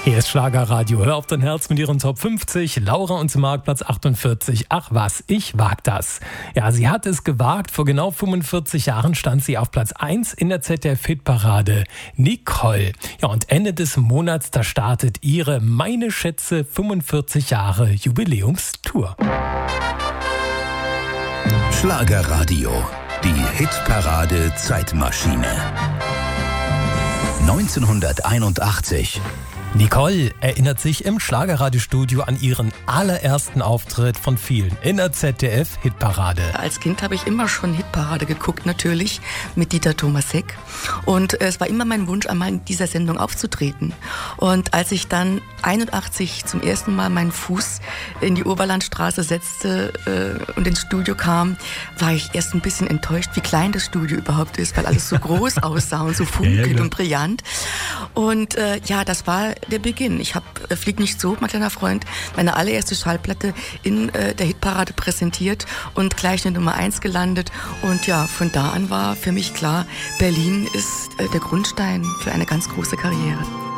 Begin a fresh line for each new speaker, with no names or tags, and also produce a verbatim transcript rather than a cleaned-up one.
Hier ist Schlagerradio. Hör auf dein Herz mit ihren Top fünfzig. Laura und Marktplatz achtundvierzig. Ach was, ich wag das. Ja, sie hat es gewagt. Vor genau fünfundvierzig Jahren stand sie auf Platz eins in der Z D F-Hitparade. Nicole. Ja, und Ende des Monats, da startet ihre, meine Schätze, fünfundvierzig Jahre Jubiläumstour.
Schlagerradio. Die Hitparade Zeitmaschine. neunzehnhunderteinundachtzig.
Nicole erinnert sich im Schlagerradiostudio an ihren allerersten Auftritt von vielen in der Z D F-Hitparade.
Als Kind habe ich immer schon Hitparade geguckt, natürlich, mit Dieter Thomas-Heck. Und es war immer mein Wunsch, einmal in dieser Sendung aufzutreten. Und als ich dann einundachtzig zum ersten Mal meinen Fuß in die Oberlandstraße setzte äh, und ins Studio kam, war ich erst ein bisschen enttäuscht, wie klein das Studio überhaupt ist, weil alles so groß aussah und so funkelnd ja, und brillant. Und äh, ja, das war der Beginn. Ich habe äh, Flieg nicht so, mein kleiner Freund, meine allererste Schallplatte in äh, der Hitparade präsentiert und gleich eine Nummer eins gelandet. Und ja, von da an war für mich klar, Berlin ist äh, der Grundstein für eine ganz große Karriere.